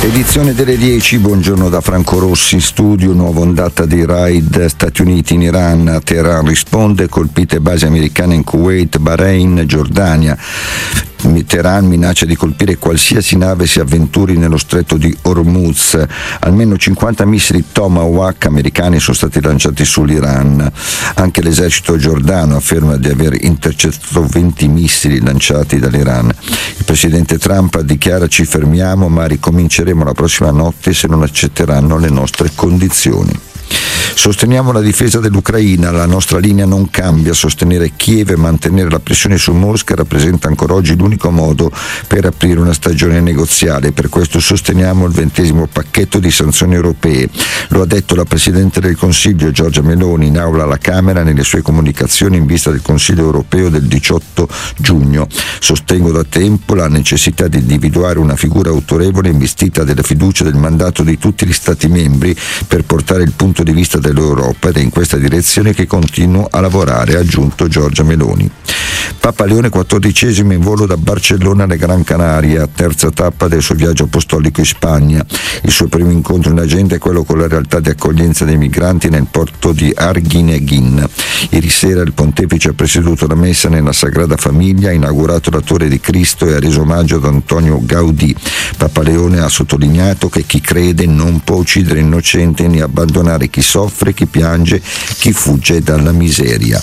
Edizione delle 10, buongiorno da Franco Rossi in studio. Nuova ondata di raid Stati Uniti in Iran. Teheran risponde, colpite basi americane in Kuwait, Bahrain, Giordania. Teheran minaccia di colpire qualsiasi nave si avventuri nello stretto di Hormuz. Almeno 50 missili Tomahawk americani sono stati lanciati sull'Iran. Anche l'esercito giordano afferma di aver intercettato 20 missili lanciati dall'Iran. Il presidente Trump dichiara: ci fermiamo ma ricominceremo la prossima notte se non accetteranno le nostre condizioni. Sosteniamo la difesa dell'Ucraina, la nostra linea non cambia. Sostenere Kiev e mantenere la pressione su Mosca rappresenta ancora oggi l'unico modo per aprire una stagione negoziale. Per questo sosteniamo il 20° pacchetto di sanzioni europee. Lo ha detto la Presidente del Consiglio Giorgia Meloni in aula alla Camera nelle sue comunicazioni in vista del Consiglio europeo del 18 giugno. Sostengo da tempo la necessità di individuare una figura autorevole investita della fiducia del mandato di tutti gli Stati membri per portare il punto di vista dell'Europa, ed è in questa direzione che continuo a lavorare, ha aggiunto Giorgia Meloni. Papa Leone XIV in volo da Barcellona alle Gran Canaria, terza tappa del suo viaggio apostolico in Spagna. Il suo primo incontro in agenda è quello con la realtà di accoglienza dei migranti nel porto di Arguineguín. Ieri sera il pontefice ha presieduto la messa nella Sagrada Famiglia, ha inaugurato la Torre di Cristo e ha reso omaggio ad Antonio Gaudì. Papa Leone ha sottolineato che chi crede non può uccidere innocenti né abbandonare chi soffre, chi piange, chi fugge dalla miseria.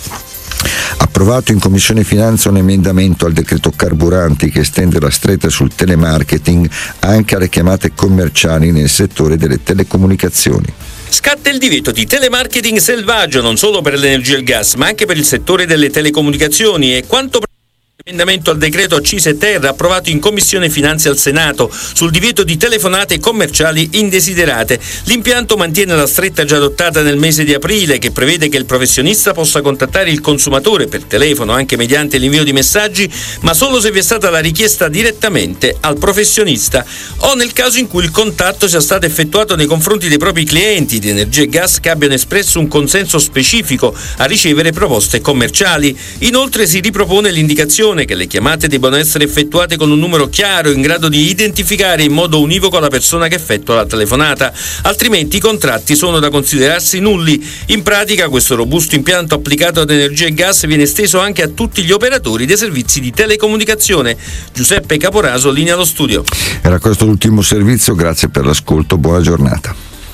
Approvato in Commissione Finanza un emendamento al decreto carburanti che estende la stretta sul telemarketing anche alle chiamate commerciali nel settore delle telecomunicazioni. Scatta il divieto di telemarketing selvaggio non solo per l'energia e il gas, ma anche per il settore delle telecomunicazioni. E quanto emendamento al decreto accise e terra approvato in Commissione Finanze al Senato sul divieto di telefonate commerciali indesiderate. L'impianto mantiene la stretta già adottata nel mese di aprile, che prevede che il professionista possa contattare il consumatore per telefono anche mediante l'invio di messaggi, ma solo se vi è stata la richiesta direttamente al professionista o nel caso in cui il contatto sia stato effettuato nei confronti dei propri clienti di energia e gas che abbiano espresso un consenso specifico a ricevere proposte commerciali. Inoltre si ripropone l'indicazione che le chiamate debbano essere effettuate con un numero chiaro in grado di identificare in modo univoco la persona che effettua la telefonata, altrimenti i contratti sono da considerarsi nulli. In pratica questo robusto impianto applicato ad energia e gas viene esteso anche a tutti gli operatori dei servizi di telecomunicazione. Giuseppe Caporaso, linea allo studio. Era questo l'ultimo servizio, grazie per l'ascolto, buona giornata.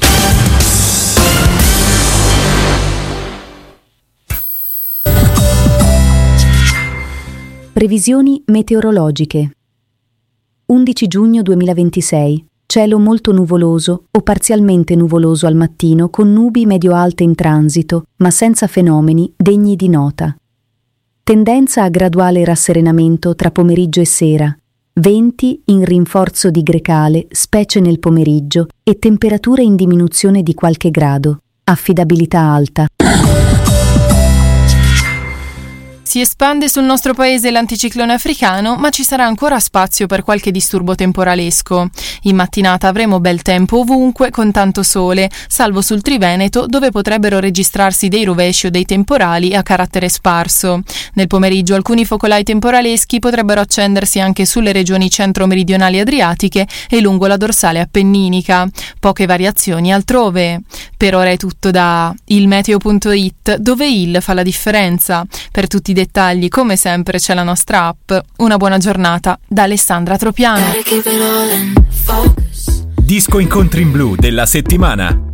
Previsioni meteorologiche. 11 giugno 2026. Cielo molto nuvoloso o parzialmente nuvoloso al mattino con nubi medio-alte in transito, ma senza fenomeni degni di nota. Tendenza a graduale rasserenamento tra pomeriggio e sera. Venti in rinforzo di grecale, specie nel pomeriggio, e temperature in diminuzione di qualche grado. Affidabilità alta. Si espande sul nostro paese l'anticiclone africano, ma ci sarà ancora spazio per qualche disturbo temporalesco. In mattinata avremo bel tempo ovunque con tanto sole, salvo sul Triveneto dove potrebbero registrarsi dei rovesci o dei temporali a carattere sparso. Nel pomeriggio alcuni focolai temporaleschi potrebbero accendersi anche sulle regioni centro-meridionali adriatiche e lungo la dorsale appenninica. Poche variazioni altrove. Per ora è tutto da ilmeteo.it, dove il fa la differenza. Per tutti i dettagli, come sempre, c'è la nostra app. Una buona giornata da Alessandra Tropiano. Disco Incontri in Blu della settimana.